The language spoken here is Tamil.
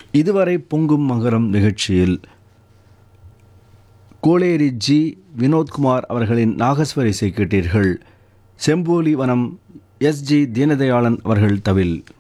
இதுவரை பொங்கும் மகரம் நிகழ்ச்சியில் கோளேரி ஜி வினோத்குமார் அவர்களின் நாகஸ்வர இசை கேட்டீர்கள். செம்போலி வனம் எஸ் ஜி தீனதயாளன் அவர்கள் தவில்.